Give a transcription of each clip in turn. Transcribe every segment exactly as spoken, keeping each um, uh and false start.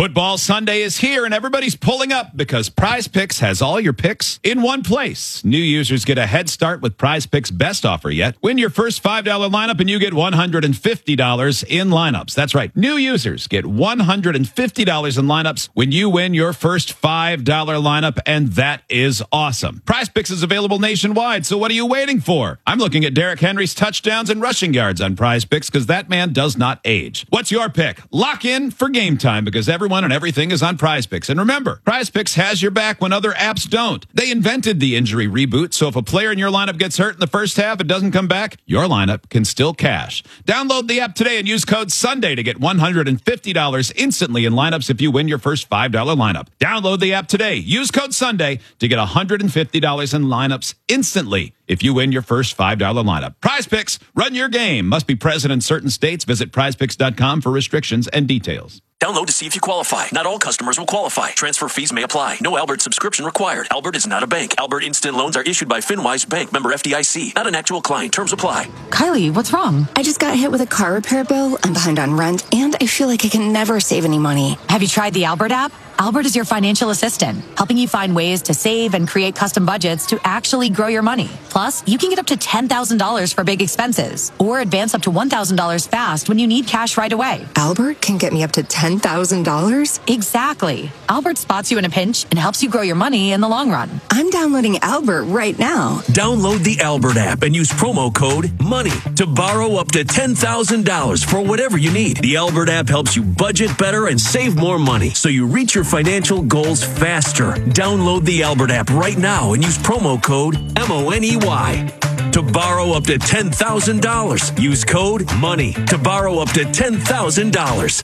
Football Sunday is here, and everybody's pulling up because Prize Picks has all your picks in one place. New users get a head start with Prize Picks' best offer yet. Win your first five dollar lineup, and you get one hundred fifty dollars in lineups. That's right. New users get one hundred fifty dollars in lineups when you win your first five dollar lineup, and that is awesome. Prize Picks is available nationwide, so what are you waiting for? I'm looking at Derrick Henry's touchdowns and rushing yards on Prize Picks because that man does not age. What's your pick? Lock in for game time because everyone and everything is on Prize Picks. And remember, Prize Picks has your back when other apps don't. They invented the injury reboot, so if a player in your lineup gets hurt in the first half and doesn't come back, your lineup can still cash. Download the app today and use code Sunday to get one hundred fifty dollars instantly in lineups if you win your first five dollar lineup. Download the app today. Use code Sunday to get one hundred fifty dollars in lineups instantly if you win your first five dollar lineup. Prize Picks, run your game. Must be present in certain states. Visit prize picks dot com for restrictions and details. Download to see if you qualify. Not all customers will qualify. Transfer fees may apply. No Albert subscription required. Albert is not a bank. Albert Instant Loans are issued by FinWise Bank, member F D I C. Not an actual client. Terms apply. Kylie, what's wrong? I just got hit with a car repair bill. I'm behind on rent, and I feel like I can never save any money. Have you tried the Albert app? Albert is your financial assistant, helping you find ways to save and create custom budgets to actually grow your money. Plus, you can get up to ten thousand dollars for big expenses or advance up to one thousand dollars fast when you need cash right away. Albert can get me up to ten thousand dollars? Exactly. Albert spots you in a pinch and helps you grow your money in the long run. I'm downloading Albert right now. Download the Albert app and use promo code MONEY to borrow up to ten thousand dollars for whatever you need. The Albert app helps you budget better and save more money so you reach your financial goals faster. Download the Albert app right now and use promo code M O N E Y to borrow up to ten thousand dollars. Use code MONEY to borrow up to ten thousand dollars.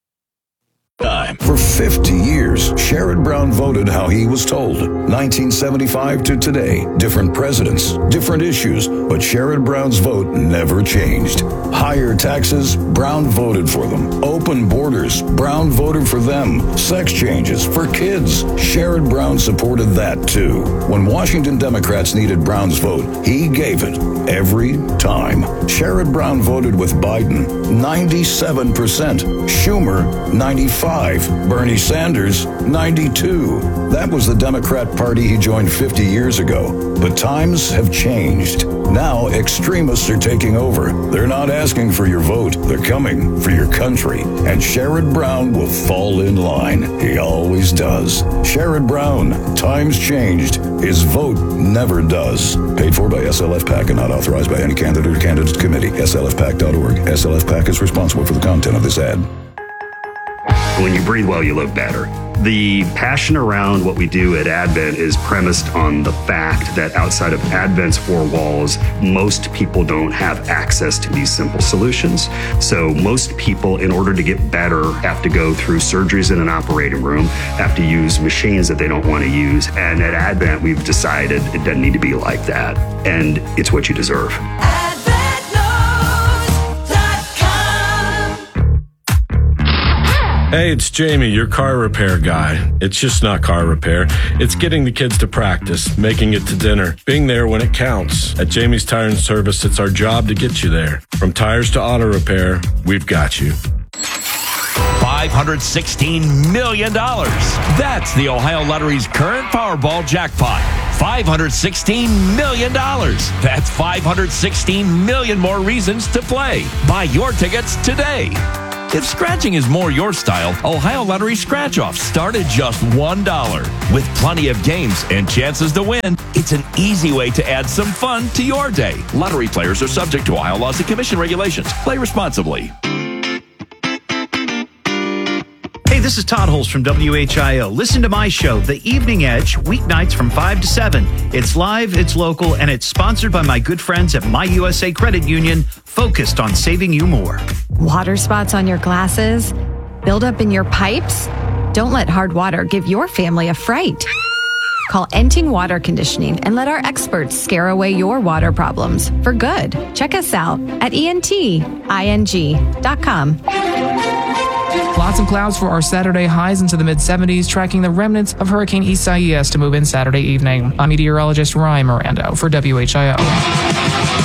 Time. For fifty years, Sherrod Brown voted how he was told. nineteen seventy-five to today, different presidents, different issues, but Sherrod Brown's vote never changed. Higher taxes, Brown voted for them. Open borders, Brown voted for them. Sex changes for kids, Sherrod Brown supported that too. When Washington Democrats needed Brown's vote, he gave it every time. Sherrod Brown voted with Biden, ninety-seven percent. Schumer, ninety-five. Bernie Sanders, ninety-two. That was the Democrat Party he joined fifty years ago. But times have changed. Now extremists are taking over. They're not asking for your vote. They're coming for your country. And Sherrod Brown will fall in line. He always does. Sherrod Brown, times changed. His vote never does. Paid for by S L F PAC and not authorized by any candidate or candidate committee. S L F PAC dot org. S L F PAC is responsible for the content of this ad. When you breathe well, you live better. The passion around what we do at Advent is premised on the fact that outside of Advent's four walls, most people don't have access to these simple solutions. So most people, in order to get better, have to go through surgeries in an operating room, have to use machines that they don't want to use. And at Advent, we've decided it doesn't need to be like that. And it's what you deserve. Hey, it's Jamie, your car repair guy. It's just not car repair. It's getting the kids to practice, making it to dinner, being there when it counts. At Jamie's Tire and Service, it's our job to get you there. From tires to auto repair, we've got you. five hundred sixteen million dollars. That's the Ohio Lottery's current Powerball jackpot. five hundred sixteen million dollars. That's five hundred sixteen million more reasons to play. Buy your tickets today. If scratching is more your style, Ohio Lottery Scratch-Offs start at just one dollar. With plenty of games and chances to win, it's an easy way to add some fun to your day. Lottery players are subject to Ohio laws and commission regulations. Play responsibly. Hey, this is Todd Holst from W H I O. Listen to my show, The Evening Edge, weeknights from five to seven. It's live, it's local, and it's sponsored by my good friends at My U S A Credit Union, focused on saving you more. Water spots on your glasses? Build up in your pipes? Don't let hard water give your family a fright. Call Enting Water Conditioning and let our experts scare away your water problems for good. Check us out at E N T I N G dot com. Lots of clouds for our Saturday, highs into the mid seventies, tracking the remnants of Hurricane Isaias to move in Saturday evening. I'm meteorologist Ryan Miranda for W H I O.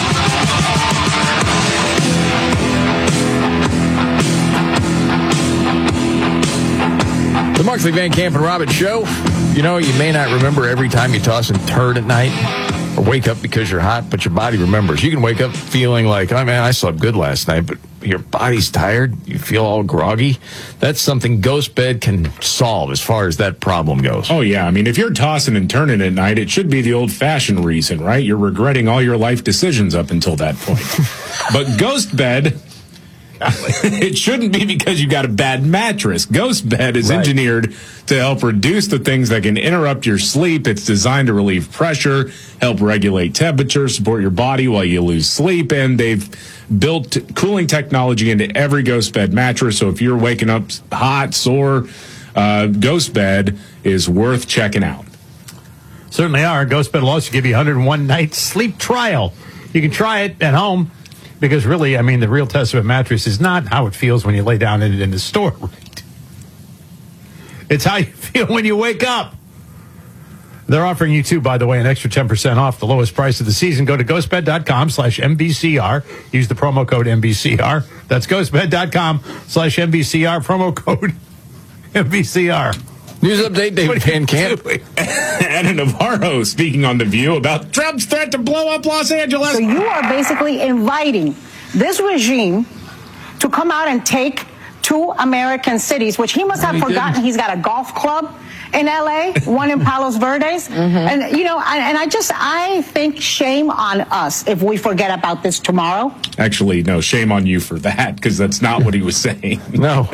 The Markley, Van Camp, and Robbins Show. You know, you may not remember every time you toss and turn at night or wake up because you're hot, but your body remembers. You can wake up feeling like, oh, man, I slept good last night, but your body's tired. You feel all groggy. That's something Ghost Bed can solve as far as that problem goes. Oh, yeah. I mean, if you're tossing and turning at night, it should be the old-fashioned reason, right? You're regretting all your life decisions up until that point. But Ghost Bed... it shouldn't be because you got a bad mattress. Ghost Bed is right. engineered to help reduce the things that can interrupt your sleep. It's designed to relieve pressure, help regulate temperature, support your body while you lose sleep, and they've built cooling technology into every Ghost Bed mattress. So if you're waking up hot, sore, uh, Ghost Bed is worth checking out. Certainly are. Ghost Bed will also give you a one hundred one night sleep trial. You can try it at home. Because really, I mean, the real test of a mattress is not how it feels when you lay down in it in the store. Right? It's how you feel when you wake up. They're offering you, too, by the way, an extra ten percent off the lowest price of the season. Go to ghostbed.com slash MBCR. Use the promo code M B C R. That's ghostbed.com slash MBCR. Promo code M B C R. News update, David Van Camp. Anna Navarro speaking on The View about Trump's threat to blow up Los Angeles. So you are basically inviting this regime to come out and take two American cities, which he must have he forgotten. Didn't. He's got a golf club in L A, one in Palos Verdes. Mm-hmm. And, you know, I, and I just, I think shame on us if we forget about this tomorrow. Actually, no, shame on you for that, because that's not what he was saying. No.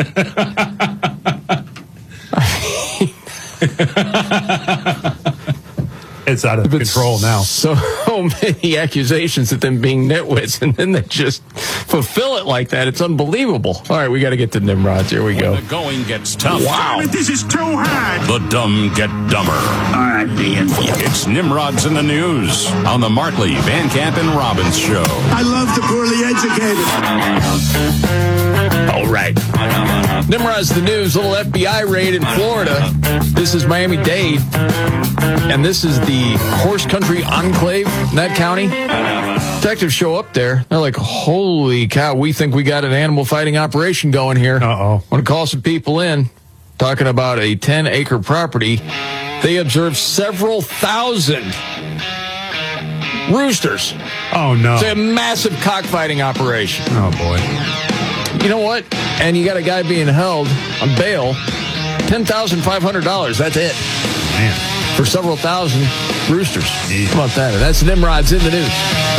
It's out of control now. So many accusations at them being nitwits, and then they just fulfill it like that. It's unbelievable. All right, we got to get to Nimrods. Here we go. When the going gets tough. Wow. Damn it, this is too hard. The dumb get dumber. All right, Ian. It's Nimrods in the News on the Markley, Van Camp, and Robbins Show. I love the poorly educated. All right. Nimrod's the News. Little F B I raid in Florida. This is Miami-Dade. And this is the horse country enclave in that county. Detectives show up there. They're like, holy cow, we think we got an animal fighting operation going here. Uh-oh. Want to call some people in. Talking about a ten-acre property. They observed several thousand roosters. Oh, no. It's a massive cockfighting operation. Oh, boy. You know what? And you got a guy being held on bail. ten thousand five hundred dollars. That's it. Man. For several thousand roosters. Jeez. How about that? That's Nimrod's in the News.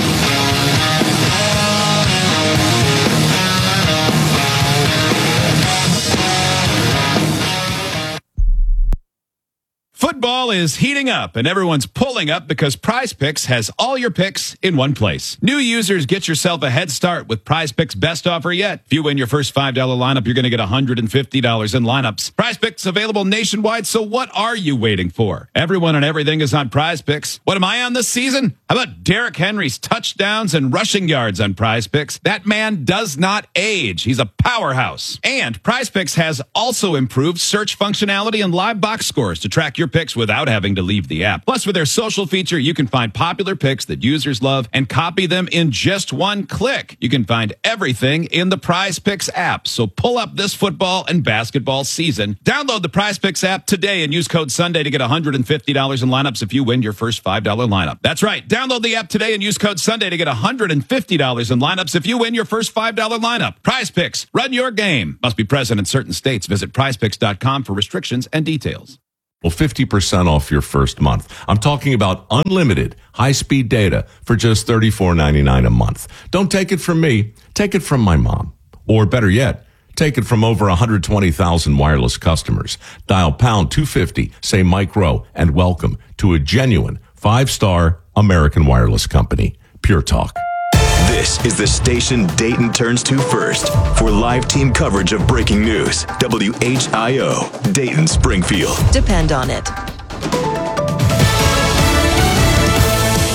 Football is heating up, and everyone's pulling up because Prize Picks has all your picks in one place. New users, get yourself a head start with Prize Picks' best offer yet. If you win your first five dollar lineup, you're going to get one hundred fifty dollars in lineups. Prize Picks available nationwide, so what are you waiting for? Everyone and everything is on Prize Picks. What am I on this season? How about Derrick Henry's touchdowns and rushing yards on Prize Picks? That man does not age. He's a powerhouse. And Prize Picks has also improved search functionality and live box scores to track your picks without having to leave the app. Plus, with their social feature, you can find popular picks that users love and copy them in just one click. You can find everything in the Prize Picks app. So pull up this football and basketball season. Download the Prize Picks app today and use code Sunday to get one hundred fifty dollars in lineups if you win your first five dollar lineup. That's right. Download the app today and use code Sunday to get one hundred fifty dollars in lineups if you win your first five dollar lineup. Prize Picks. Run your game. Must be present in certain states. Visit prize picks dot com for restrictions and details. Well, fifty percent off your first month. I'm talking about unlimited high-speed data for just thirty-four ninety-nine a month. Don't take it from me. Take it from my mom. Or better yet, take it from over one hundred twenty thousand wireless customers. Dial pound two fifty, say Mike Rowe, and welcome to a genuine five-star American wireless company. Pure Talk. This is the station Dayton turns to first for live team coverage of breaking news. W H I O, Dayton Springfield. Depend on it. A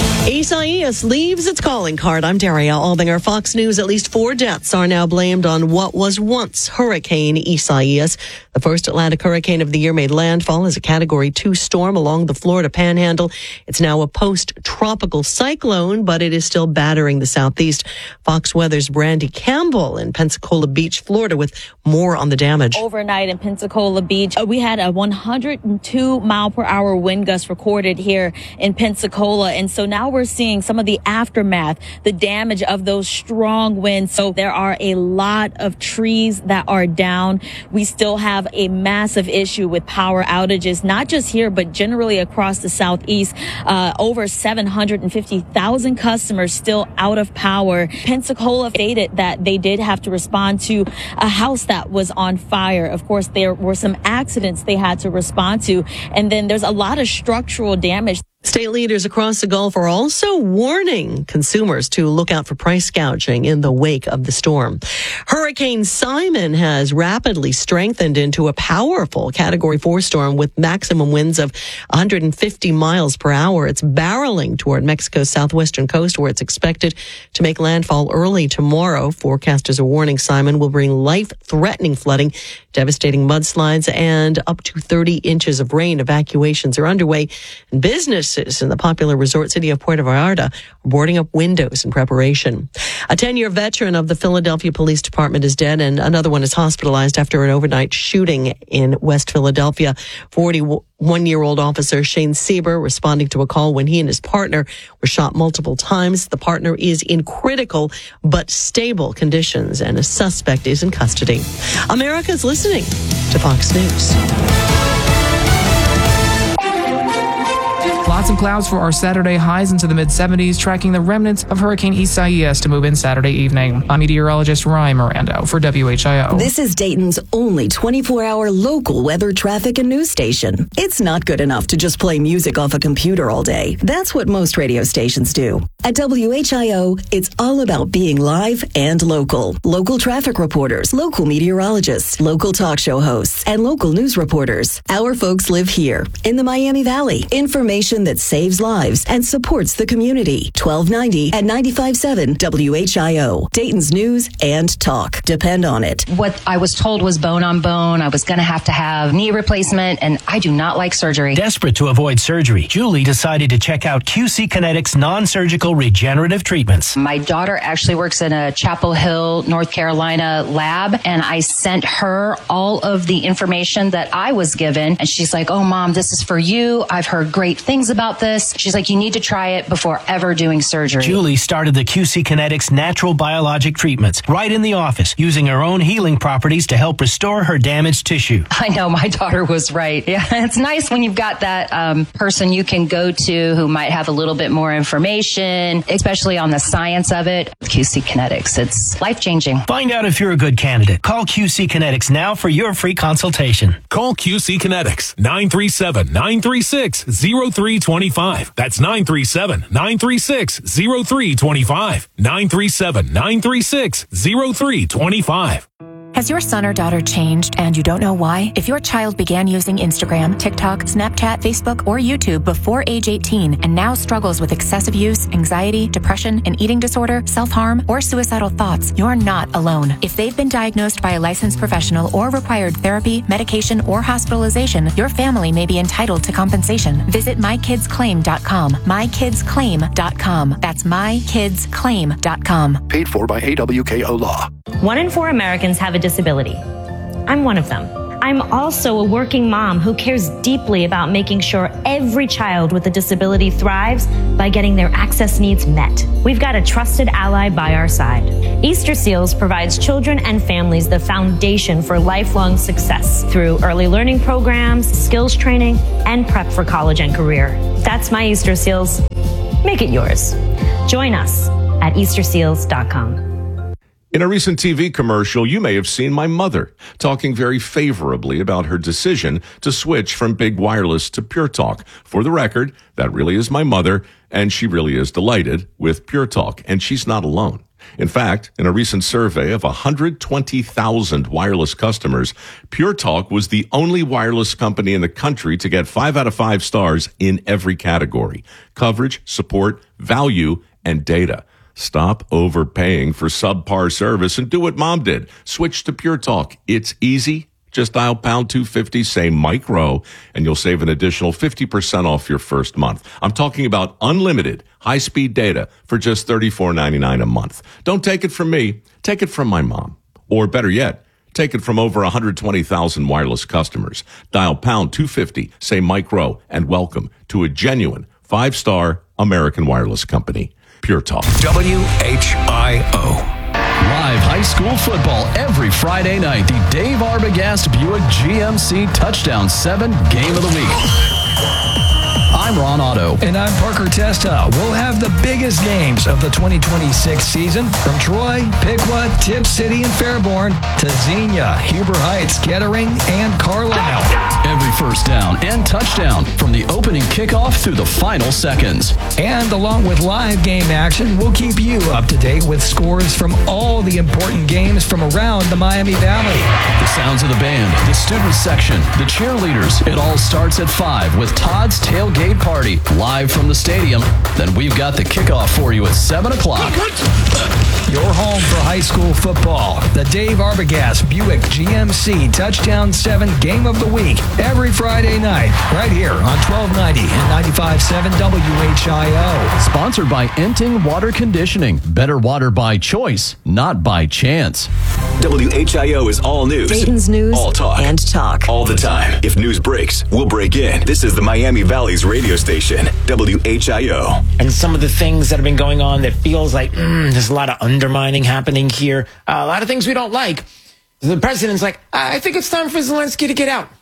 Isaias leaves its calling card. I'm Daria Albinger, Fox News. At least four deaths are now blamed on what was once Hurricane Isaias. The first Atlantic hurricane of the year made landfall as a Category two storm along the Florida Panhandle. It's now a post-tropical cyclone, but it is still battering the southeast. Fox Weather's Brandy Campbell in Pensacola Beach, Florida, with more on the damage. Overnight in Pensacola Beach, we had a one hundred two mile per hour wind gust recorded here in Pensacola. And so now we're seeing some of the aftermath, the damage of those strong winds. So there are a lot of trees that are down. We still have a massive issue with power outages, not just here, but generally across the southeast. Uh, over seven hundred fifty thousand customers still out of power. Pensacola stated that they did have to respond to a house that was on fire. Of course, there were some accidents they had to respond to. And then there's a lot of structural damage. State leaders across the Gulf are also warning consumers to look out for price gouging in the wake of the storm. Hurricane Simon has rapidly strengthened into a powerful Category four storm with maximum winds of one hundred fifty miles per hour. It's barreling toward Mexico's southwestern coast, where it's expected to make landfall early tomorrow. Forecasters are warning Simon will bring life-threatening flooding, devastating mudslides, and up to thirty inches of rain. Evacuations are underway, and business in the popular resort city of Puerto Vallarta are boarding up windows in preparation. A ten-year veteran of the Philadelphia Police Department is dead, and another one is hospitalized after an overnight shooting in West Philadelphia. forty-one-year-old officer Shane Sieber responding to a call when he and his partner were shot multiple times. The partner is in critical but stable conditions, and a suspect is in custody. America's listening to Fox News. Lots of clouds for our Saturday, highs into the mid seventies, tracking the remnants of Hurricane Isaias to move in Saturday evening. I'm meteorologist Ryan Mirando for W H I O. This is Dayton's only twenty-four hour local weather, traffic, and news station. It's not good enough to just play music off a computer all day. That's what most radio stations do. At W H I O, it's all about being live and local. Local traffic reporters, local meteorologists, local talk show hosts, and local news reporters. Our folks live here in the Miami Valley. Information that saves lives and supports the community. twelve ninety at ninety-five point seven W H I O. Dayton's news and talk. Depend on it. What I was told was bone on bone. I was going to have to have knee replacement, and I do not like surgery. Desperate to avoid surgery, Julie decided to check out Q C Kinetics non-surgical regenerative treatments. My daughter actually works in a Chapel Hill, North Carolina lab, and I sent her all of the information that I was given, and she's like, "Oh, Mom, this is for you. I've heard great things about this." She's like, "You need to try it before ever doing surgery." Julie started the Q C Kinetics natural biologic treatments right in the office, using her own healing properties to help restore her damaged tissue. I know, my daughter was right. Yeah, it's nice when you've got that um, person you can go to who might have a little bit more information, especially on the science of it. Q C Kinetics, it's life-changing. Find out if you're a good candidate. Call Q C Kinetics now for your free consultation. Call Q C Kinetics, nine three seven, nine three six, zero three two five. That's nine three seven, nine three six, zero three two five. nine three seven, nine three six, zero three two five. Has your son or daughter changed and you don't know why? If your child began using Instagram, TikTok, Snapchat, Facebook, or YouTube before age eighteen and now struggles with excessive use, anxiety, depression, an eating disorder, self-harm, or suicidal thoughts, you're not alone. If they've been diagnosed by a licensed professional or required therapy, medication, or hospitalization, your family may be entitled to compensation. Visit my kids claim dot com. my kids claim dot com. That's my kids claim dot com. Paid for by A W K O Law. One in four Americans have a disability. I'm one of them. I'm also a working mom who cares deeply about making sure every child with a disability thrives by getting their access needs met. We've got a trusted ally by our side. Easter Seals provides children and families the foundation for lifelong success through early learning programs, skills training, and prep for college and career. That's my Easter Seals. Make it yours. Join us at Easter Seals dot com. In a recent T V commercial, you may have seen my mother talking very favorably about her decision to switch from Big Wireless to Pure Talk. For the record, that really is my mother, and she really is delighted with Pure Talk, and she's not alone. In fact, in a recent survey of one hundred twenty thousand wireless customers, Pure Talk was the only wireless company in the country to get five out of five stars in every category: coverage, support, value, and data. Stop overpaying for subpar service and do what Mom did. Switch to Pure Talk. It's easy. Just dial pound two fifty, say Mike Rowe, and you'll save an additional fifty percent off your first month. I'm talking about unlimited high-speed data for just thirty-four ninety-nine a month. Don't take it from me. Take it from my mom. Or better yet, take it from over one hundred twenty thousand wireless customers. Dial pound two fifty, say Mike Rowe, and welcome to a genuine five-star American wireless company. Pure Talk. W H I O. Live high school football every Friday night. The Dave Arbogast Buick G M C Touchdown seven Game of the Week. I'm Ron Otto. And I'm Parker Testa. We'll have the biggest games of the twenty twenty-six season from Troy, Piqua, Tip City, and Fairborn to Xenia, Huber Heights, Kettering, and Carlisle. Every first down and touchdown from the opening kickoff through the final seconds. And along with live game action, we'll keep you up to date with scores from all the important games from around the Miami Valley. The sounds of the band, the student section, the cheerleaders. It all starts at five with Todd's Tailgate Party live from the stadium. Then we've got the kickoff for you at seven o'clock. Your home for high school football. The Dave Arbogast Buick G M C Touchdown seven Game of the Week. Every Friday night, right here on twelve ninety and ninety-five point seven W H I O. Sponsored by Enting Water Conditioning. Better water by choice, not by chance. W H I O is all news. Dayton's news all talk. and talk. All the time. If news breaks, we'll break in. This is the Miami Valley's radio station, W H I O. And some of the things that have been going on that feels like mm, there's a lot of undermining happening here. Uh, a lot of things we don't like. The president's like, I think it's time for Zelensky to get out.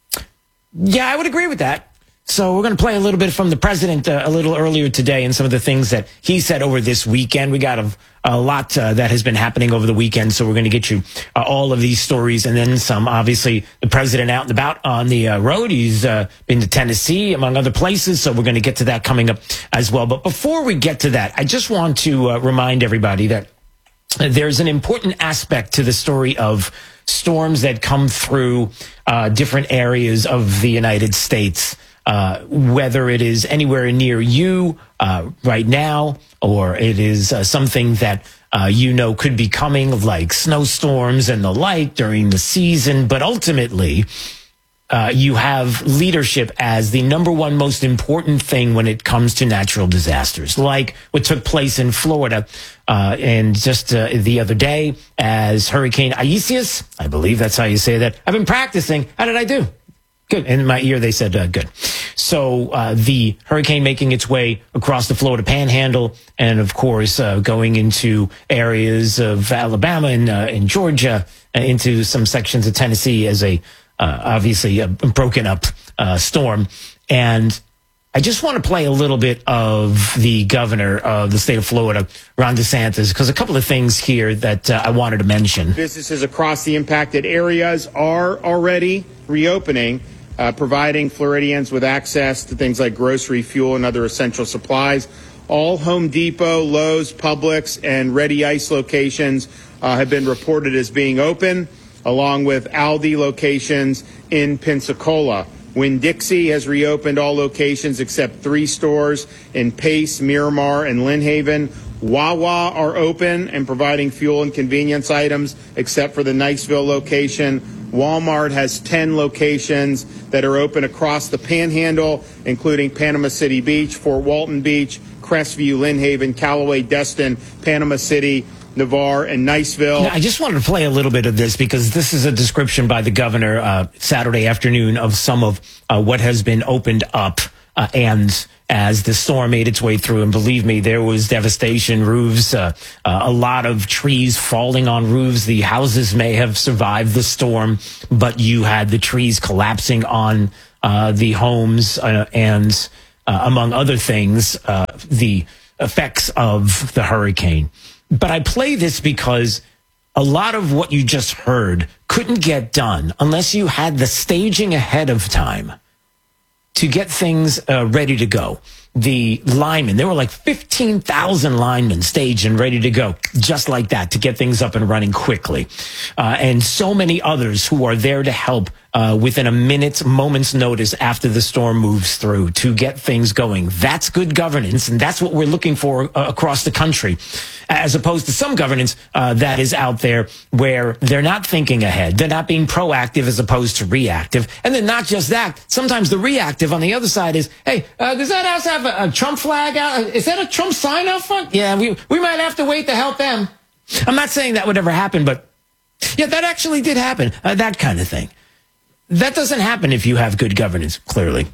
Yeah, I would agree with that. So we're going to play a little bit from the president uh, a little earlier today and some of the things that he said over this weekend. We got a, a lot uh, that has been happening over the weekend, so we're going to get you uh, all of these stories and then some. Obviously, the president out and about on the uh, road. He's uh, been to Tennessee, among other places, so we're going to get to that coming up as well. But before we get to that, I just want to uh, remind everybody that there's an important aspect to the story of storms that come through uh, different areas of the United States. Uh, whether it is anywhere near you uh, right now, or it is uh, something that uh, you know could be coming, like snowstorms and the like during the season. But ultimately, uh, you have leadership as the number one most important thing when it comes to natural disasters, like what took place in Florida uh, and just uh, the other day as Hurricane Isaias. I believe that's how you say that. I've been practicing. How did I do? Good. In my ear, they said uh, good. So uh, the hurricane making its way across the Florida Panhandle and, of course, uh, going into areas of Alabama and, uh, and Georgia, uh, into some sections of Tennessee as a, uh, obviously, a broken up uh, storm. And I just want to play a little bit of the governor of the state of Florida, Ron DeSantis, because a couple of things here that uh, I wanted to mention. Businesses across the impacted areas are already reopening, Uh, providing Floridians with access to things like grocery, fuel, and other essential supplies. All Home Depot, Lowe's, Publix, and Ready Ice locations uh, have been reported as being open, along with Aldi locations in Pensacola. Winn-Dixie has reopened all locations except three stores in Pace, Miramar, and Lynn Haven. Wawa are open and providing fuel and convenience items except for the Niceville location. Walmart has ten locations that are open across the Panhandle, including Panama City Beach, Fort Walton Beach, Crestview, Lynn Haven, Callaway, Destin, Panama City, Navarre, and Niceville. Now, I just wanted to play a little bit of this because this is a description by the governor uh, Saturday afternoon of some of uh, what has been opened up. Uh, and as the storm made its way through, and believe me, there was devastation, roofs, uh, uh, a lot of trees falling on roofs. The houses may have survived the storm, but you had the trees collapsing on uh, the homes uh, and, uh, among other things, uh, the effects of the hurricane. But I play this because a lot of what you just heard couldn't get done unless you had the staging ahead of time to get things uh, ready to go. the linemen. There were like fifteen thousand linemen staged and ready to go, just like that, to get things up and running quickly. Uh, and so many others who are there to help uh, within a minute's, moment's notice after the storm moves through to get things going. That's good governance, and that's what we're looking for uh, across the country, as opposed to some governance uh, that is out there where they're not thinking ahead. They're not being proactive as opposed to reactive. And then not just that, sometimes the reactive on the other side is, hey, uh, does that house have a, a Trump flag out? Is that a Trump sign out front? Yeah, we, we might have to wait to help them. I'm not saying that would ever happen, but yeah, that actually did happen. Uh, that kind of thing. That doesn't happen if you have good governance, clearly.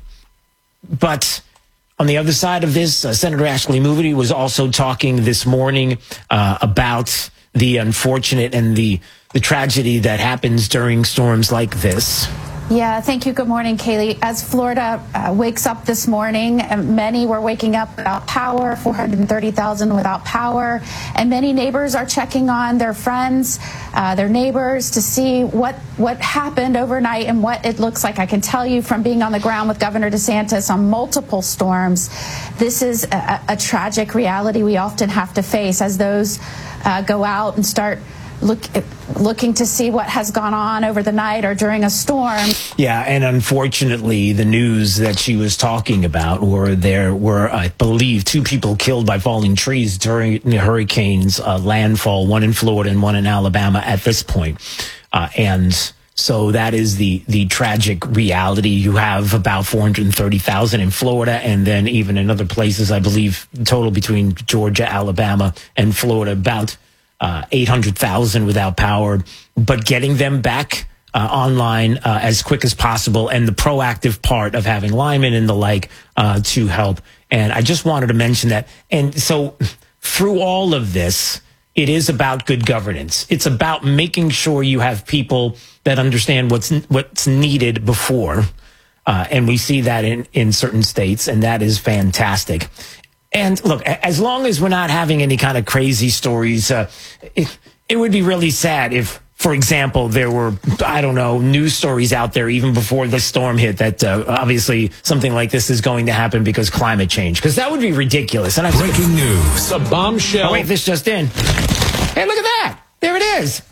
But on the other side of this, uh, Senator Ashley Moody was also talking this morning uh, about the unfortunate and the, the tragedy that happens during storms like this. Yeah, thank you. Good morning, Kaylee. As Florida uh, wakes up this morning, uh, many were waking up without power, four hundred thirty thousand without power, and many neighbors are checking on their friends, uh, their neighbors to see what, what happened overnight and what it looks like. I can tell you from being on the ground with Governor DeSantis on multiple storms, this is a, a tragic reality we often have to face as those uh, go out and start Look, looking to see what has gone on over the night or during a storm. Yeah, and unfortunately, the news that she was talking about were there were, I believe, two people killed by falling trees during the hurricane's uh, landfall, one in Florida and one in Alabama at this point. Uh, and so that is the, the tragic reality. You have about four hundred thirty thousand in Florida, and then even in other places, I believe, total between Georgia, Alabama, and Florida, about Uh, eight hundred thousand without power, but getting them back uh, online uh, as quick as possible, and the proactive part of having linemen and the like uh, to help. And I just wanted to mention that. And so through all of this, it is about good governance. It's about making sure you have people that understand what's what's needed before. Uh, and we see that in, in certain states, and that is fantastic. And look, as long as we're not having any kind of crazy stories, uh, it, it would be really sad if, for example, there were, I don't know, news stories out there even before the storm hit that uh, obviously something like this is going to happen because climate change, because that would be ridiculous. And Breaking news. A bombshell. Oh, wait, this just in. Hey, look at that. There it is.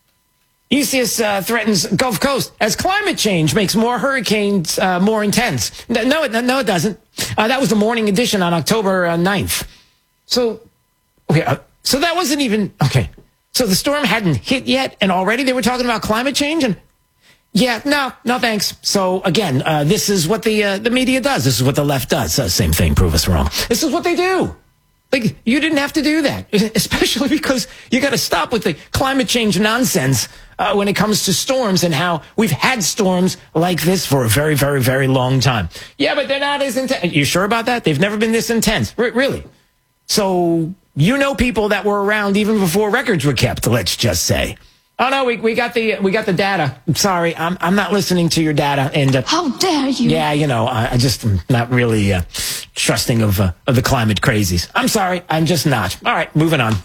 E C S uh, threatens Gulf Coast as climate change makes more hurricanes uh, more intense. No, it, no, it doesn't. Uh, that was the morning edition on October uh, ninth. So, okay, uh, so that wasn't even, okay. So the storm hadn't hit yet, and already they were talking about climate change? And yeah, no, no thanks. So again, uh, this is what the uh, the media does. This is what the left does. Uh, same thing, prove us wrong. This is what they do. Like, you didn't have to do that, especially because you got to stop with the climate change nonsense uh, when it comes to storms and how we've had storms like this for a very, very, very long time. Yeah, but they're not as intense. You sure about that? They've never been this intense. R- really? So you know people that were around even before records were kept, let's just say. Oh no, we we got the we got the data. I'm sorry, I'm I'm not listening to your data. And uh, how dare you? Yeah, you know, I, I just am not really uh, trusting of uh, of the climate crazies. I'm sorry, I'm just not. All right, moving on.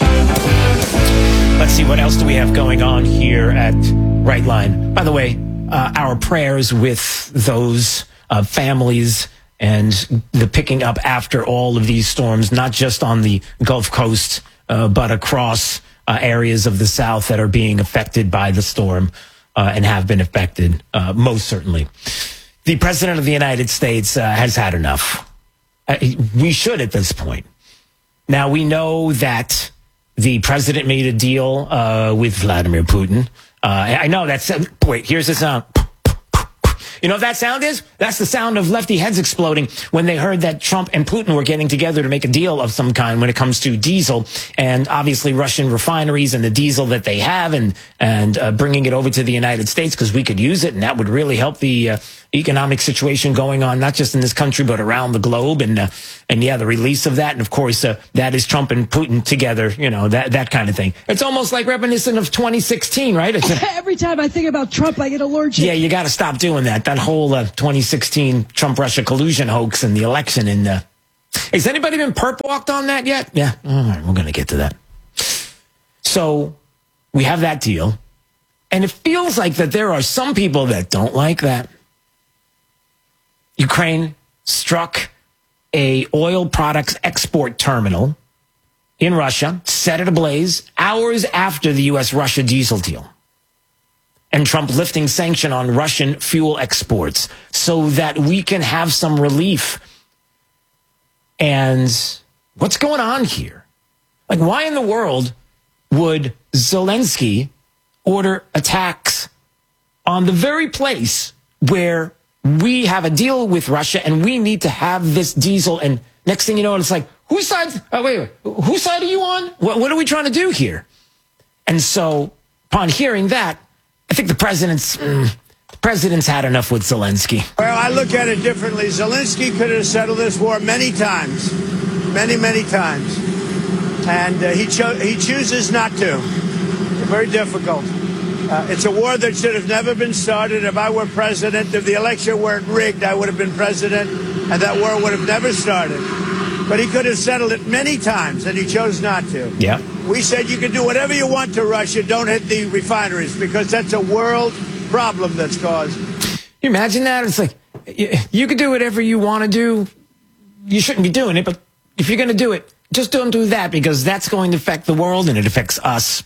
Let's see what else do we have going on here at Right Line. By the way, uh, our prayers with those uh, families and the picking up after all of these storms, not just on the Gulf Coast, uh, but across. Uh, areas of the South that are being affected by the storm uh, and have been affected, uh, most certainly. The President of the United States uh, has had enough. Uh, we should at this point. Now, we know that the President made a deal uh, with Vladimir Putin. Uh, I know that's... Wait, here's the sound. You know what that sound is? That's the sound of lefty heads exploding when they heard that Trump and Putin were getting together to make a deal of some kind when it comes to diesel and obviously Russian refineries and the diesel that they have and and uh, bringing it over to the United States because we could use it and that would really help the uh, economic situation going on not just in this country but around the globe and uh, and yeah the release of that and of course uh, that is Trump and Putin together, you know, that that kind of thing. It's almost like reminiscent of twenty sixteen, right? It's a, every time I think about Trump I get allergic. Yeah, you got to stop doing that. That whole uh, twenty sixteen Trump-Russia collusion hoax and the election. And uh, has anybody been perp walked on that yet? Yeah, all right, we're going to get to that. So we have that deal. And it feels like that there are some people that don't like that. Ukraine struck a oil products export terminal in Russia, set it ablaze hours after the U S Russia diesel deal. And Trump lifting sanction on Russian fuel exports so that we can have some relief. And what's going on here? Like, why in the world would Zelensky order attacks on the very place where we have a deal with Russia and we need to have this diesel? And next thing you know, it's like, whose side? Oh, wait, wait, whose side are you on? What, what are we trying to do here? And so, upon hearing that, I think the president's mm, the president's had enough with Zelensky. Well, I look at it differently. Zelensky could have settled this war many times, many, many times, and uh, he cho- he chooses not to. Very difficult. Uh, it's a war that should have never been started. If I were president, if the election weren't rigged, I would have been president, and that war would have never started. But he could have settled it many times, and he chose not to. Yeah. We said you can do whatever you want to Russia. Don't hit the refineries, because that's a world problem that's caused. You imagine that? It's like, you, you could do whatever you want to do. You shouldn't be doing it, but if you're going to do it, just don't do that, because that's going to affect the world and it affects us.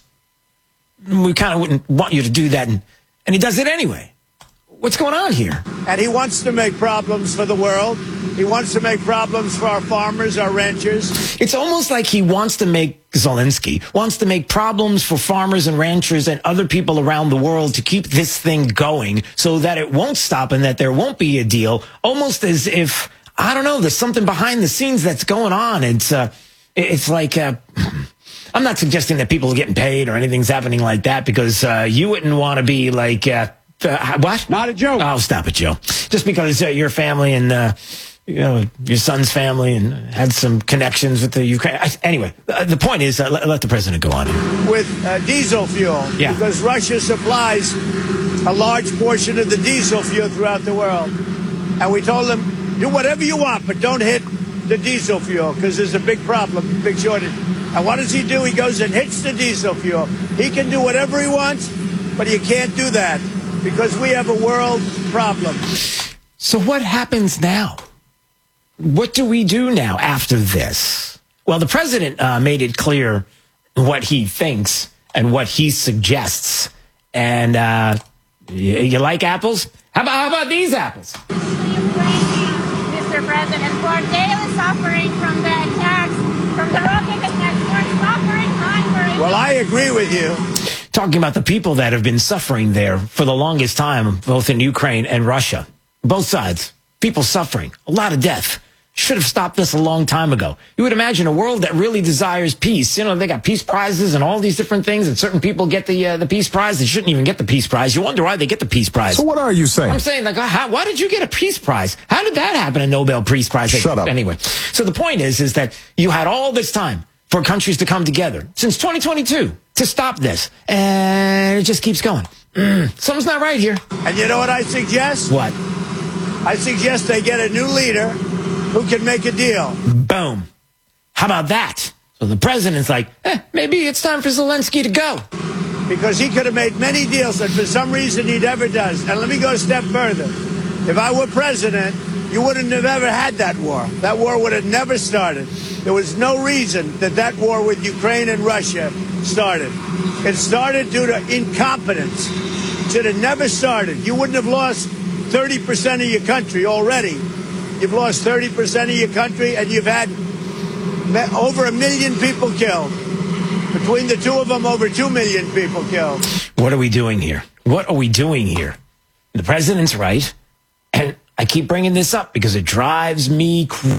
We kind of wouldn't want you to do that, and, and he does it anyway. What's going on here? And he wants to make problems for the world. He wants to make problems for our farmers, our ranchers. It's almost like he wants to make, Zelensky, wants to make problems for farmers and ranchers and other people around the world to keep this thing going so that it won't stop and that there won't be a deal. Almost as if, I don't know, there's something behind the scenes that's going on. It's, uh, it's like, uh, I'm not suggesting that people are getting paid or anything's happening like that, because uh, you wouldn't want to be like, uh, uh, what? Not a joke. Oh, stop it, Joe. Just because uh, your family and, uh, you know, your son's family and had some connections with the Ukraine. I, anyway, uh, the point is, uh, let, let the president go on here. With uh, diesel fuel. Yeah. Because Russia supplies a large portion of the diesel fuel throughout the world. And we told them, do whatever you want, but don't hit the diesel fuel, because there's a big problem, big shortage. And what does he do? He goes and hits the diesel fuel. He can do whatever he wants, but you can't do that, because we have a world problem. So what happens now? What do we do now after this? Well, the president uh, made it clear what he thinks and what he suggests. And uh, you, you like apples? How about, how about these apples? Mister President, for daily suffering from the attacks, from the rocket attacks, for suffering, hunger. Well, I agree with you. Talking about the people that have been suffering there for the longest time, both in Ukraine and Russia. Both sides. People suffering. A lot of death. Should have stopped this a long time ago. You would imagine a world that really desires peace. You know, they got peace prizes and all these different things, and certain people get the uh, the peace prize. They shouldn't even get the peace prize. You wonder why they get the peace prize. So what are you saying? I'm saying, like, how, why did you get a peace prize? How did that happen, a Nobel Peace Prize? Shut up. Anyway, so the point is, is that you had all this time for countries to come together since twenty twenty-two to stop this, and it just keeps going. Mm, something's not right here. And you know what I suggest? What? I suggest they get a new leader who can make a deal. Boom. How about that? So the president's like, eh, maybe it's time for Zelensky to go. Because he could have made many deals that for some reason he never does. And let me go a step further. If I were president, you wouldn't have ever had that war. That war would have never started. There was no reason that that war with Ukraine and Russia started. It started due to incompetence. It should have never started. You wouldn't have lost thirty percent of your country already. You've lost thirty percent of your country, and you've had over a million people killed. Between the two of them, over two million people killed. What are we doing here? What are we doing here? The president's right, and I keep bringing this up because it drives me crazy.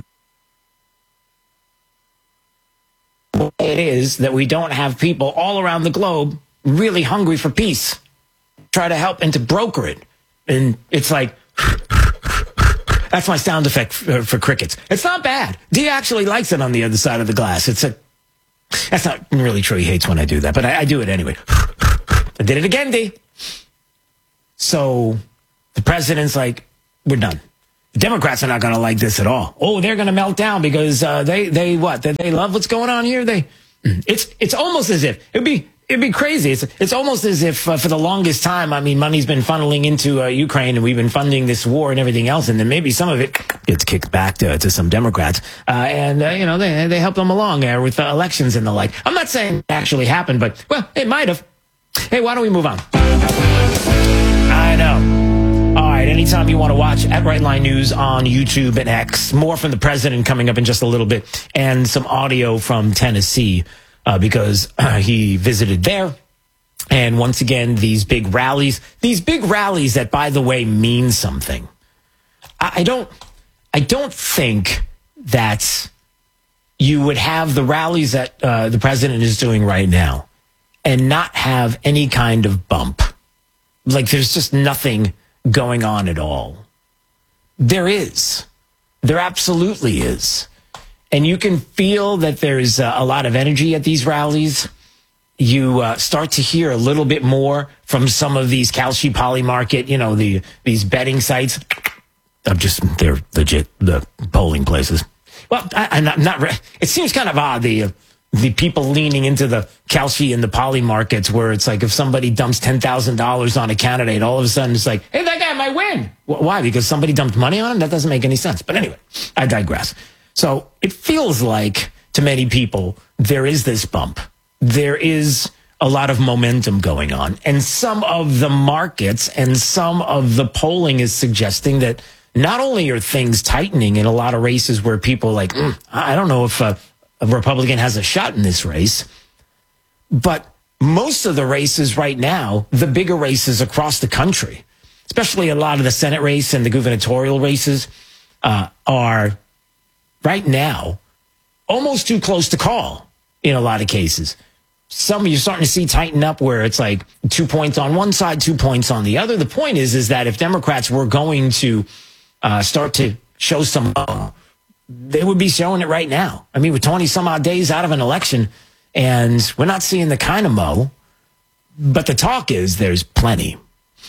It is that we don't have people all around the globe really hungry for peace. Try to help and to broker it. And it's like, that's my sound effect for, for crickets. It's not bad. Dee actually likes it on the other side of the glass. It's a, that's not really true. He hates when I do that, but I, I do it anyway. I did it again, Dee. So the president's like, we're done. The Democrats are not going to like this at all. Oh, they're going to melt down because uh, they, they what? They, they love what's going on here. They, it's, it's almost as if it'd be, It'd be crazy. It's it's almost as if uh, for the longest time, I mean, money's been funneling into uh, Ukraine, and we've been funding this war and everything else, and then maybe some of it gets kicked back to, to some Democrats, uh, and uh, you know they they help them along uh, with uh, elections and the like. I'm not saying it actually happened, but well, it might have. Hey, why don't we move on? I know. All right, anytime you want to watch at Right Line News on YouTube and X, more from the president coming up in just a little bit, and some audio from Tennessee. Uh, because uh, he visited there. And once again, these big rallies, these big rallies that, by the way, mean something. I, I don't, I don't think that you would have the rallies that uh, the president is doing right now and not have any kind of bump. Like there's just nothing going on at all. There is. There absolutely is. And you can feel that there's uh, a lot of energy at these rallies. You uh, start to hear a little bit more from some of these Kalshi Poly Market, you know, the these betting sites. I'm just, they're legit, the polling places. Well, I, I'm not, not re- it seems kind of odd, the, uh, the people leaning into the Kalshi and the Poly Markets, where it's like if somebody dumps ten thousand dollars on a candidate, all of a sudden it's like, hey, that guy might win. W- why? Because somebody dumped money on him? That doesn't make any sense. But anyway, I digress. So it feels like, to many people, there is this bump. There is a lot of momentum going on. And some of the markets and some of the polling is suggesting that not only are things tightening in a lot of races where people are like, mm, I don't know if a, a Republican has a shot in this race, but most of the races right now, the bigger races across the country, especially a lot of the Senate race and the gubernatorial races, uh, are right now almost too close to call in a lot of cases. Some you're starting to see tighten up where it's like two points on one side, two points on the other. The point is, is that if Democrats were going to uh, start to show some, uh, they would be showing it right now. I mean, with twenty some odd days out of an election, and we're not seeing the kind of mo, but the talk is there's plenty.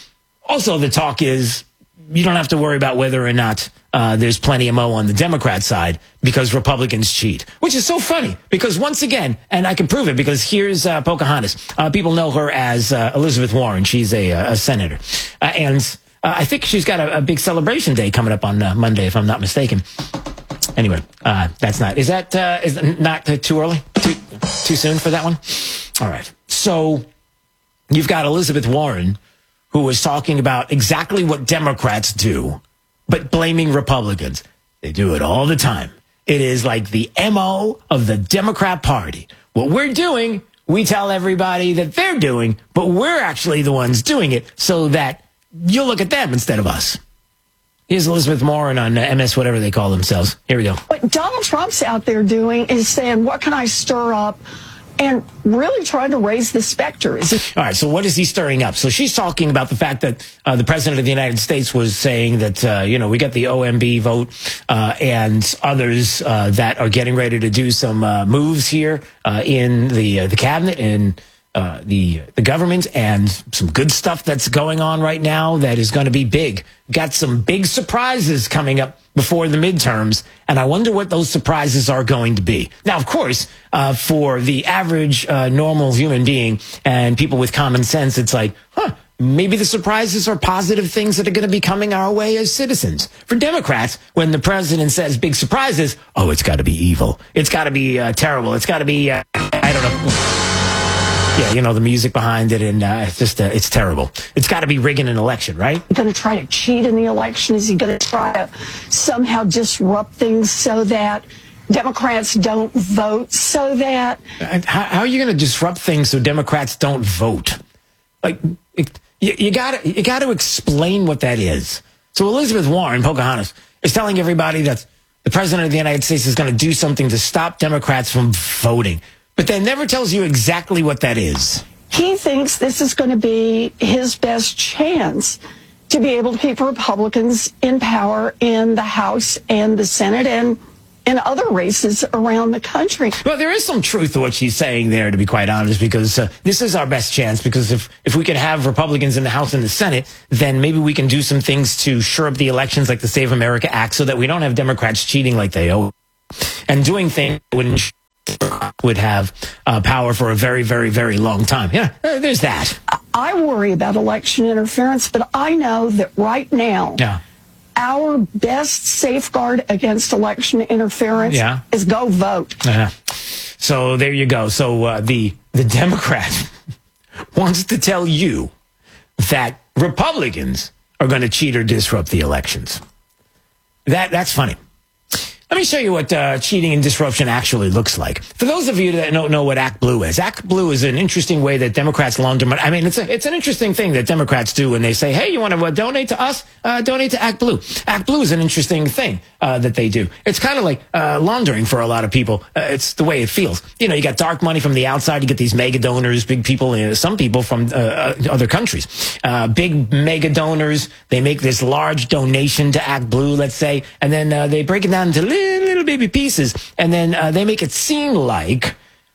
Also, the talk is you don't have to worry about whether or not uh, there's plenty of mo on the Democrat side because Republicans cheat, which is so funny because once again, and I can prove it because here's uh, Pocahontas. Uh, people know her as uh, Elizabeth Warren. She's a, a senator. Uh, and uh, I think she's got a, a big celebration day coming up on uh, Monday, if I'm not mistaken. Anyway, uh, that's not, is that uh, is not uh, too early? Too, too soon for that one? All right. So you've got Elizabeth Warren, who was talking about exactly what Democrats do, but blaming Republicans. They do it all the time. It is like the M O of the Democrat Party. What we're doing, we tell everybody that they're doing, but we're actually the ones doing it so that you'll look at them instead of us. Here's Elizabeth Warren on M S, whatever they call themselves. Here we go. What Donald Trump's out there doing is saying, what can I stir up? And really trying to raise the specter. Is it- All right, so what is he stirring up? So she's talking about the fact that uh, the president of the United States was saying that, uh, you know, we got the O M B vote uh, and others uh, that are getting ready to do some uh, moves here uh, in the uh, the cabinet and uh, the the government, and some good stuff that's going on right now that is going to be big. Got some big surprises coming up before the midterms, and I wonder what those surprises are going to be. Now, of course, uh, for the average uh, normal human being and people with common sense, it's like, huh, maybe the surprises are positive things that are going to be coming our way as citizens. For Democrats, when the president says big surprises, oh, it's got to be evil. It's got to be uh, terrible. It's got to be, uh, I don't know. Yeah, you know, the music behind it, and uh, it's just, uh, it's terrible. It's got to be rigging an election, right? Going to try to cheat in the election? Is he going to try to somehow disrupt things so that Democrats don't vote, so that... How, how are you going to disrupt things so Democrats don't vote? Like, it, you, you got to you got to explain what that is. So Elizabeth Warren, Pocahontas, is telling everybody that the president of the United States is going to do something to stop Democrats from voting. But that never tells you exactly what that is. He thinks this is going to be his best chance to be able to keep Republicans in power in the House and the Senate and in other races around the country. Well, there is some truth to what she's saying there, to be quite honest, because uh, this is our best chance, because if, if we can have Republicans in the House and the Senate, then maybe we can do some things to shore up the elections like the Save America Act so that we don't have Democrats cheating like they owe and doing things that would would have uh, power for a very, very, very long time. Yeah, uh, there's that. I worry about election interference, but I know that right now, yeah. our best safeguard against election interference yeah. is go vote. Uh, so there you go. So uh, the the Democrat wants to tell you that Republicans are going to cheat or disrupt the elections. That that's funny. Let me show you what uh, cheating and disruption actually looks like. For those of you that don't know what Act Blue is, Act Blue is an interesting way that Democrats launder money. I mean, it's a, it's an interesting thing that Democrats do when they say, hey, you want to uh, donate to us? Uh, donate to Act Blue. Act Blue is an interesting thing uh, that they do. It's kind of like uh, laundering for a lot of people. Uh, it's the way it feels. You know, you got dark money from the outside. You get these mega donors, big people, uh, some people from uh, other countries. Uh, big mega donors. They make this large donation to Act Blue, let's say, and then uh, they break it down into little, little baby pieces, and then uh, they make it seem like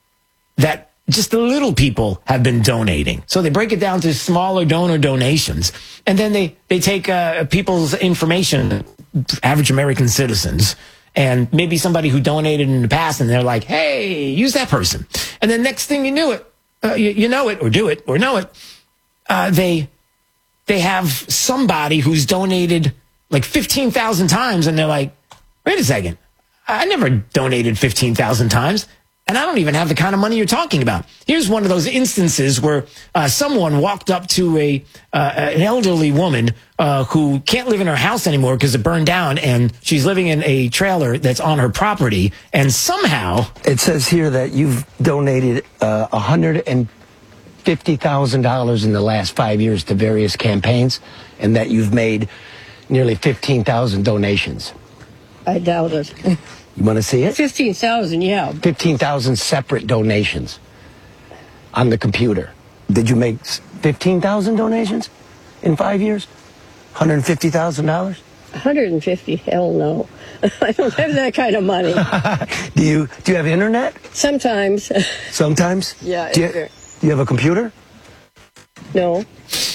that just the little people have been donating. So they break it down to smaller donor donations, and then they, they take uh, people's information, average American citizens, and maybe somebody who donated in the past, and they're like, hey, use that person. And then next thing you knew it, uh, you, you know it, or do it, or know it, uh, they they have somebody who's donated like fifteen thousand times, and they're like, wait a second, I never donated fifteen thousand times, and I don't even have the kind of money you're talking about. Here's one of those instances where uh, someone walked up to a uh, an elderly woman uh, who can't live in her house anymore because it burned down, and she's living in a trailer that's on her property, and somehow... It says here that you've donated uh, one hundred fifty thousand dollars in the last five years to various campaigns, and that you've made nearly fifteen thousand donations. I doubt it. You want to see it? fifteen thousand, yeah. fifteen thousand separate donations on the computer. Did you make fifteen thousand donations in five years? one hundred fifty thousand dollars? one hundred fifty? Hell no. I don't have that kind of money. do you do you have internet? Sometimes. Sometimes? Yeah. Do you, do you have a computer? No.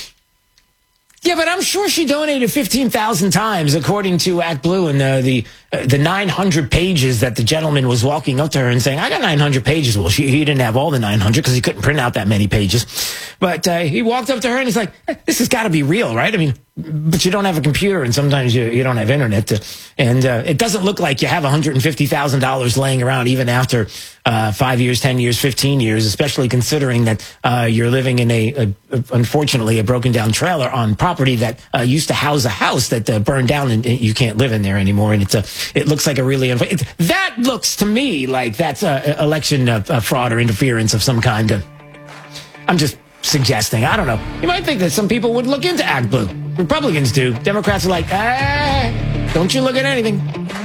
Yeah, but I'm sure she donated fifteen thousand times, according to Act Blue, and uh, the uh, the nine hundred pages that the gentleman was walking up to her and saying, I got nine hundred pages. Well, she, he didn't have all the nine hundred because he couldn't print out that many pages. But uh, he walked up to her and he's like, this has got to be real, right? I mean, but you don't have a computer, and sometimes you, you don't have internet. To, and uh, it doesn't look like you have one hundred fifty thousand dollars laying around even after uh, five years, ten years, fifteen years, especially considering that uh, you're living in a, a, a, unfortunately, a broken down trailer on property that uh, used to house a house that uh, burned down, and, and you can't live in there anymore. And it's a, it looks like a really, it, that looks to me like that's a, a election uh, a fraud or interference of some kind. Of, I'm just suggesting. I don't know. You might think that some people would look into Act Blue. Republicans do. Democrats are like, ah, don't you look at anything.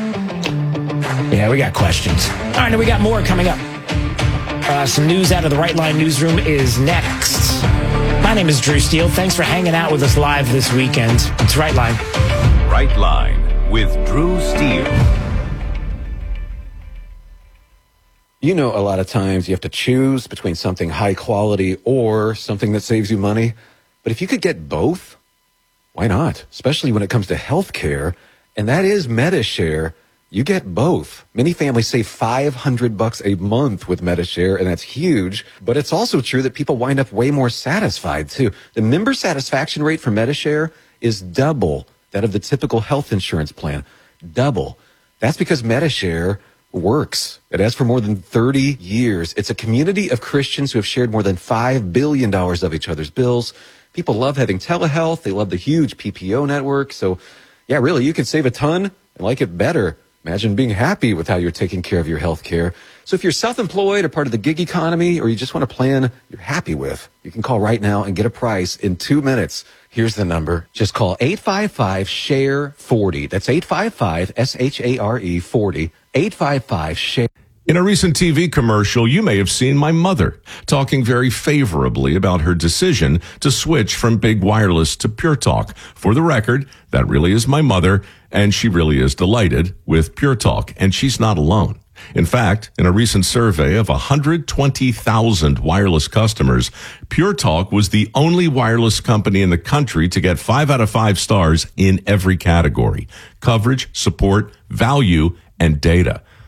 Yeah, we got questions. All right, now we got more coming up. Uh, some news out of the Right Line newsroom is next. My name is Drew Steele. Thanks for hanging out with us live this weekend. It's Right Line. Right Line with Drew Steele. You know, a lot of times you have to choose between something high quality or something that saves you money. But if you could get both, why not? Especially when it comes to health care. And that is MediShare. You get both. Many families save five hundred bucks a month with MediShare, and that's huge. But it's also true that people wind up way more satisfied, too. The member satisfaction rate for MediShare is double that of the typical health insurance plan. Double. That's because MediShare works. It has for more than thirty years. It's a community of Christians who have shared more than five billion dollars of each other's bills. People love having telehealth. They love the huge P P O network. So, yeah, really, you can save a ton and like it better. Imagine being happy with how you're taking care of your health care. So if you're self-employed or part of the gig economy, or you just want a plan you're happy with, you can call right now and get a price in two minutes. Here's the number. Just call eight five five, S H A R E, forty. That's eight five five, S H A R E, forty. eight five five, S H A R E. In a recent T V commercial, you may have seen my mother talking very favorably about her decision to switch from Big Wireless to Pure Talk. For the record, that really is my mother, and she really is delighted with Pure Talk, and she's not alone. In fact, in a recent survey of one hundred twenty thousand wireless customers, Pure Talk was the only wireless company in the country to get five out of five stars in every category: coverage, support, value, and data.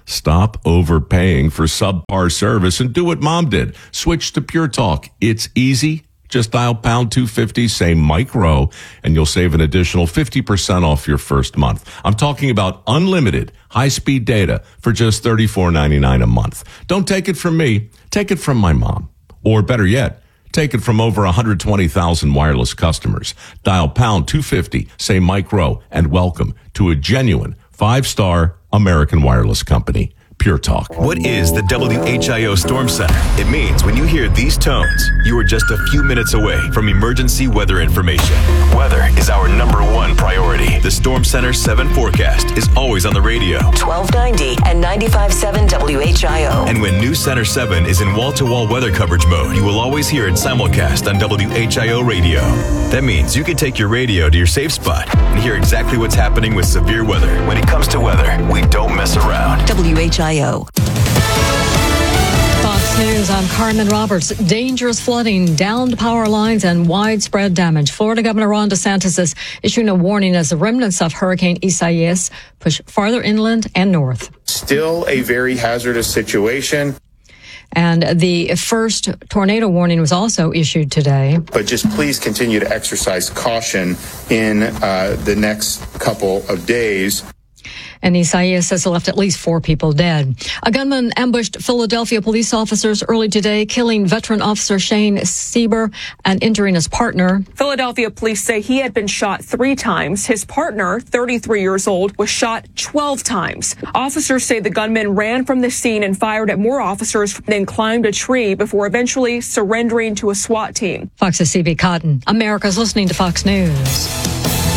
Stop overpaying for subpar service and do what Mom did. Switch to Pure Talk. It's easy. Just dial pound two fifty, say Mike Rowe, and you'll save an additional fifty percent off your first month. I'm talking about unlimited high-speed data for just thirty-four ninety-nine a month. Don't take it from me. Take it from my mom. Or better yet, take it from over one hundred twenty thousand wireless customers. Dial pound two fifty, say Mike Rowe, and welcome to a genuine five-star American wireless company. Pure Talk. What is the W H I O Storm Center? It means when you hear these tones, you are just a few minutes away from emergency weather information. Weather is our number one priority. The Storm Center seven forecast is always on the radio. twelve ninety and ninety-five point seven W H I O. And when News Center seven is in wall-to-wall weather coverage mode, you will always hear it simulcast on W H I O radio. That means you can take your radio to your safe spot and hear exactly what's happening with severe weather. When it comes to weather, we don't mess around. W H I O. Fox News, I'm Carmen Roberts. Dangerous flooding, downed power lines, and widespread damage. Florida Governor Ron DeSantis is issuing a warning as the remnants of Hurricane Isaias push farther inland and north. Still a very hazardous situation. And the first tornado warning was also issued today. But just please continue to exercise caution in uh, the next couple of days. And Isaias has left at least four people dead. A gunman ambushed Philadelphia police officers early today, killing veteran officer Shane Sieber and injuring his partner. Philadelphia police say he had been shot three times. His partner, thirty-three years old, was shot twelve times. Officers say the gunman ran from the scene and fired at more officers, then climbed a tree before eventually surrendering to a SWAT team. Fox's C B Cotton. America's listening to Fox News.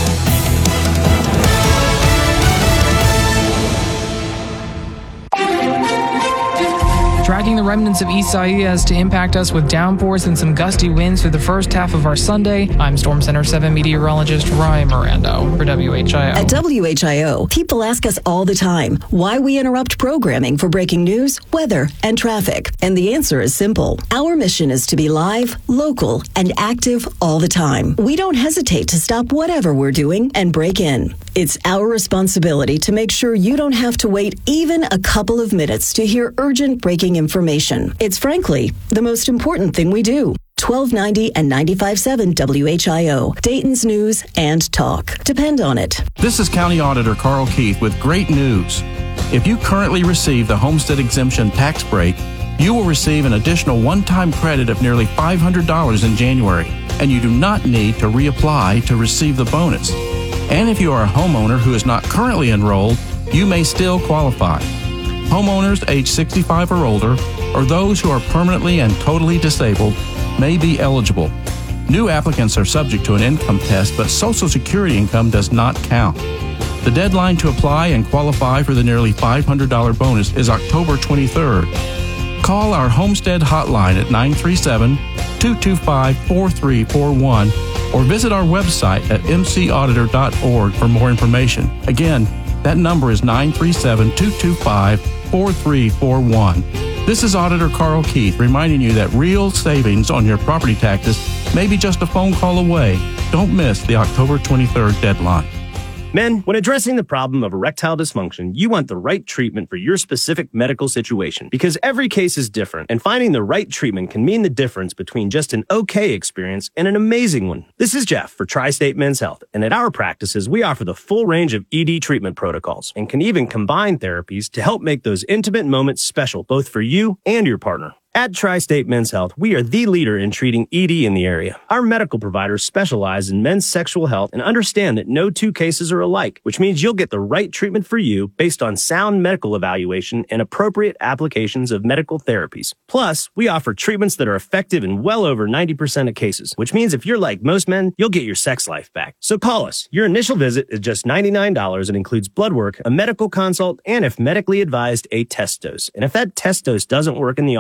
Tracking the remnants of Isaias to impact us with downpours and some gusty winds through the first half of our Sunday. I'm Storm Center seven meteorologist Ryan Mirando for W H I O. At W H I O, people ask us all the time why we interrupt programming for breaking news, weather, and traffic. And the answer is simple. Our mission is to be live, local, and active all the time. We don't hesitate to stop whatever we're doing and break in. It's our responsibility to make sure you don't have to wait even a couple of minutes to hear urgent breaking information. It's frankly the most important thing we do. twelve ninety and ninety-five point seven W H I O, Dayton's News and Talk. Depend on it. This is County Auditor Carl Keith with great news. If you currently receive the homestead exemption tax break, you will receive an additional one-time credit of nearly five hundred dollars in January, and you do not need to reapply to receive the bonus. And if you are a homeowner who is not currently enrolled, you may still qualify. Homeowners age sixty-five or older, or those who are permanently and totally disabled, may be eligible. New applicants are subject to an income test, but Social Security income does not count. The deadline to apply and qualify for the nearly five hundred dollars bonus is October twenty-third. Call our Homestead hotline at nine three seven, two two five, four three four one or visit our website at m c auditor dot org for more information. Again, that number is nine three seven, two two five, four three four one. This is Auditor Carl Keith reminding you that real savings on your property taxes may be just a phone call away. Don't miss the October twenty-third deadline. Men, when addressing the problem of erectile dysfunction, you want the right treatment for your specific medical situation because every case is different, and finding the right treatment can mean the difference between just an okay experience and an amazing one. This is Jeff for Tri-State Men's Health, and at our practices, we offer the full range of E D treatment protocols and can even combine therapies to help make those intimate moments special both for you and your partner. At Tri-State Men's Health, we are the leader in treating E D in the area. Our medical providers specialize in men's sexual health and understand that no two cases are alike, which means you'll get the right treatment for you based on sound medical evaluation and appropriate applications of medical therapies. Plus, we offer treatments that are effective in well over ninety percent of cases, which means if you're like most men, you'll get your sex life back. So call us. Your initial visit is just ninety-nine dollars and includes blood work, a medical consult, and if medically advised, a test dose. And if that test dose doesn't work in the office, your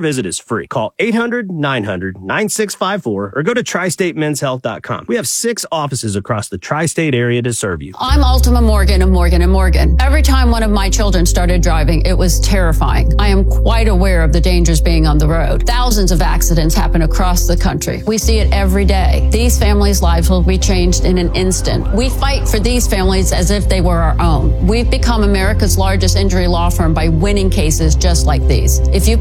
visit is free. Call eight hundred, nine hundred, nine six five four or go to tri state men's health dot com. We have six offices across the tri-state area to serve you. I'm Ultima Morgan of Morgan and Morgan. Every time one of my children started driving, it was terrifying. I am quite aware of the dangers being on the road. Thousands of accidents happen across the country. We see it every day. These families' lives will be changed in an instant. We fight for these families as if they were our own. We've become America's largest injury law firm by winning cases just like these. If you